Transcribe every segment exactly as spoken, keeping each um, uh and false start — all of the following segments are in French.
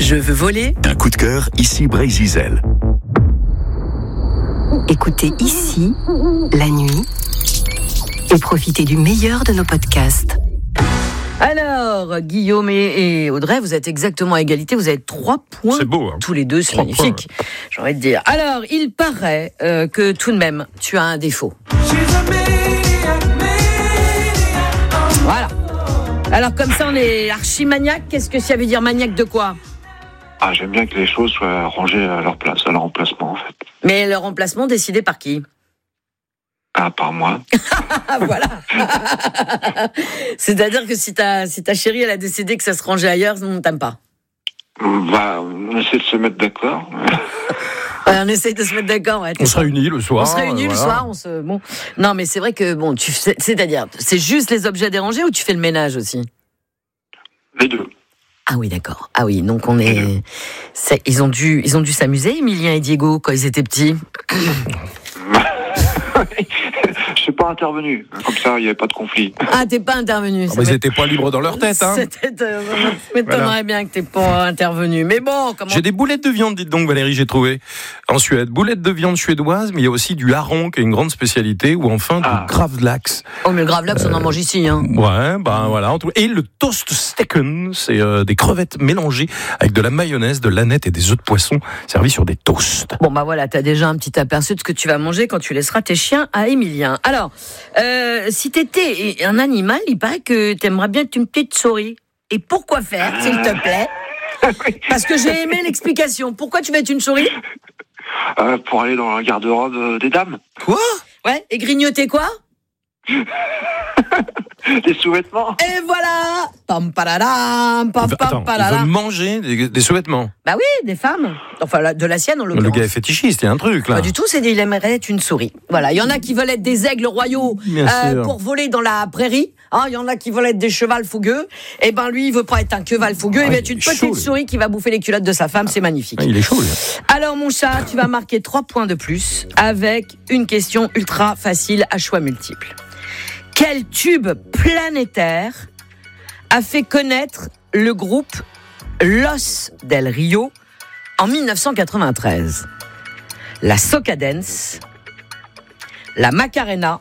Je veux voler. Un coup de cœur, ici Bray Zizel. Écoutez ici, la nuit, et profitez du meilleur de nos podcasts. Alors, Guillaume et, et Audrey, vous êtes exactement à égalité. Vous avez trois points. C'est beau, hein. Tous les deux, c'est Trois magnifique. points. J'ai envie de dire. Alors, il paraît euh, que tout de même, tu as un défaut. Voilà. Alors, comme ça, on est archi-maniaque. Qu'est-ce que ça veut dire maniaque de quoi ? Ah, j'aime bien que les choses soient rangées à leur place, à leur emplacement, en fait. Mais le remplacement décidé par qui ? Ah, par moi. Ah, voilà. C'est-à-dire que si ta, si ta chérie, elle a décidé que ça se rangeait ailleurs, on t'aime pas. Bah, on essaie de se mettre d'accord. Ouais, on essaye de se mettre d'accord. Ouais, On se réunit le soir. On se réunit euh, le voilà. soir, on se. Bon. Non, mais c'est vrai que, bon, tu, c'est-à-dire, c'est juste les objets dérangés ou tu fais le ménage aussi ? Les deux. Ah oui, d'accord. Ah oui, donc on est. c'est... Ils ont dû, ils ont dû s'amuser, Emilien et Diego, quand ils étaient petits. Je suis pas intervenu. Comme ça, il n'y avait pas de conflit. Ah, t'es pas intervenu. Ah, mais ils n'étaient pas libres dans leur tête. Hein. C'était, euh, ça m'étonnerait Voilà. bien que t'es pas intervenu. Mais bon, comment. J'ai des boulettes de viande, dites donc Valérie, j'ai trouvé en Suède. Boulettes de viande suédoise, mais il y a aussi du hareng qui est une grande spécialité, ou enfin Ah. du gravlax. Oh, mais le gravlax, on en mange ici, hein. Ouais, ben voilà. en tout- Et le toast steken, c'est euh, des crevettes mélangées avec de la mayonnaise, de l'aneth et des œufs de poisson servis sur des toasts. Bon, bah voilà, t'as déjà un petit aperçu de ce que tu vas manger quand tu laisseras tes chiens à Emilien. Alors, euh, si t'étais un animal, il paraît que t'aimerais bien être une petite souris. Et pourquoi faire, s'il te plaît ? Parce que j'ai aimé l'explication. Pourquoi tu veux être une souris ? Euh, pour aller dans la garde-robe euh, des dames. Quoi ? Ouais, et grignoter quoi ? Des sous-vêtements. Et voilà ! Pam paradam, pam pam Attends, il paradam. veut manger des, des sous-vêtements. Bah oui, des femmes. Enfin, la- de la sienne, en Le l'occurrence. gars est fétichiste, il y a un truc là. Pas du tout, c'est il aimerait être une souris. Voilà, il y en a qui veulent être des aigles royaux Bien euh, sûr. pour voler dans la prairie. Hein, il y en a qui veulent être des chevals fougueux. Et ben lui, il veut pas être un cheval fougueux, il Ah, veut il être une est petite chaud, lui. souris qui va bouffer les culottes de sa femme. C'est magnifique. Ah, il est chaud, lui. Alors mon chat, tu vas marquer trois points de plus avec une question ultra facile à choix multiples. Quel tube planétaire a fait connaître le groupe Los del Rio en dix-neuf cent quatre-vingt-treize? La Soca Dance, la Macarena,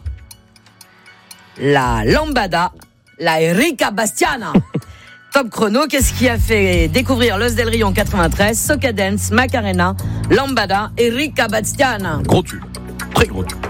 la Lambada, la Erika Bastiana. Top chrono, qu'est-ce qui a fait découvrir Los del Rio en quatre-vingt-treize? Soca Dance, Macarena, Lambada, Erika Bastiana. Gros tube. Très gros tube.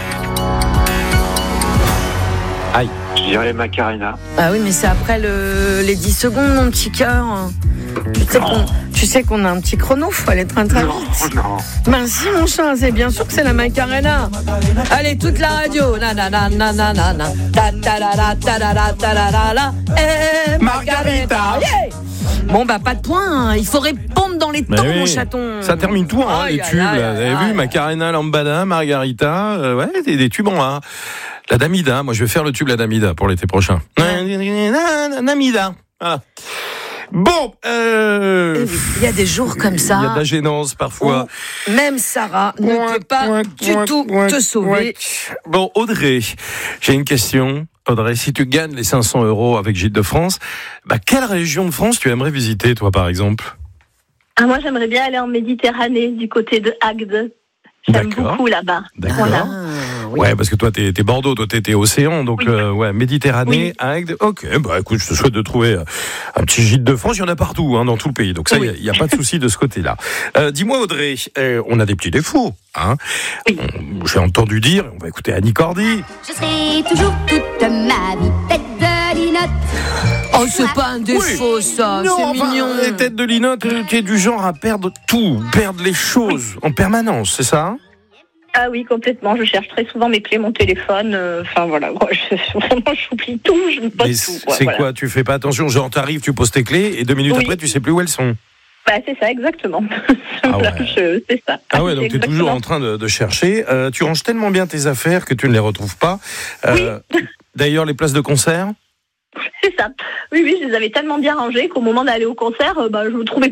Aïe. Je dirais Macarena. Ah oui, mais c'est après le, les dix secondes, mon petit cœur. Tu sais qu'on, tu sais qu'on a un petit chrono, faut aller très très Non, vite. non. Ben si, mon chat, c'est bien sûr que c'est la Macarena. Allez, toute la radio. Na na na na na na na. Ta ta la la ta la la ta la la la. Eh, Margarita. Yeah. Bon bah pas de point. Hein. Il faut répondre dans les temps, Mais oui. mon chaton. Ça termine tout, hein, Aïe, les aïe, tubes. aïe, là. Vous avez aïe, vu, aïe. Macarena, Lambada, Margarita, euh, ouais, des, des tubes en A. La Damida, moi je vais faire le tube La Damida pour l'été prochain. Damida. Voilà. Bon, euh, Il y a des jours comme ça. il y a de la gênance parfois. où même Sarah ne peut pas du tout te sauver. Bon, Audrey, j'ai une question. Audrey, si tu gagnes les cinq cents euros avec Gîtes de France, bah, quelle région de France tu aimerais visiter, toi, par exemple? Ah, moi, j'aimerais bien aller en Méditerranée, du côté de Agde. J'aime D'accord. beaucoup là-bas. D'accord. Voilà. Ah, oui. Ouais, parce que toi, t'es, t'es Bordeaux, toi, t'es, t'es Océan, donc Oui. euh, ouais, Méditerranée, Agde. Ok, bah écoute, je te souhaite de trouver euh, un petit Gîte de France. Il y en a partout, hein, dans tout le pays. Donc ça, il Oui. n'y a, y a pas de souci de ce côté-là. Euh, dis-moi, Audrey, euh, on a des petits défauts, hein. Oui. On- J'ai entendu dire, on va écouter Annie Cordy. Je serai toujours toute ma vie tête de linotte. Oh, c'est pas un défaut, ça. Non, C'est enfin, mignon. les têtes de linotte, euh, tu es du genre à perdre tout, perdre les choses en permanence, c'est ça, hein? Ah oui, complètement. Je cherche très souvent mes clés, mon téléphone. euh, Enfin, voilà. Moi, je, vraiment, j'oublie tout. Je me Mais pose tout. quoi, c'est voilà. quoi? Tu fais pas attention, genre t'arrives, tu poses tes clés et deux minutes Oui. après, tu sais plus où elles sont. Bah, c'est ça, exactement. Ah Voilà, ouais. je- c'est ça. Ah ouais, c'est donc tu es exactement. toujours en train de, de chercher. Euh, tu ranges tellement bien tes affaires que tu ne les retrouves pas. Euh, D'ailleurs, les places de concert? C'est ça. Oui, oui, je les avais tellement bien rangées qu'au moment d'aller au concert, euh, bah, je me trouvais